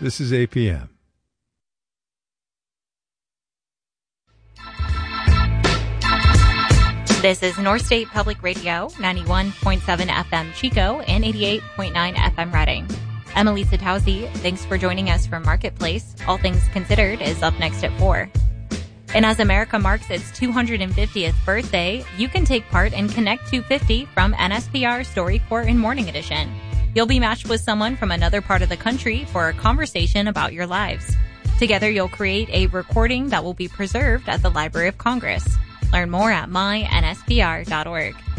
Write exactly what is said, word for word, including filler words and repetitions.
This is A P M. This is North State Public Radio, ninety-one point seven F M Chico and eighty-eight point nine F M Reading. I'm Elisa Tausi. Thanks for joining us for Marketplace. All Things Considered is up next at four. And as America marks its two hundred fiftieth birthday, you can take part in Connect two fifty from N S P R StoryCorps in Morning Edition. You'll be matched with someone from another part of the country for a conversation about your lives. Together, you'll create a recording that will be preserved at the Library of Congress. Learn more at my N S P R dot org.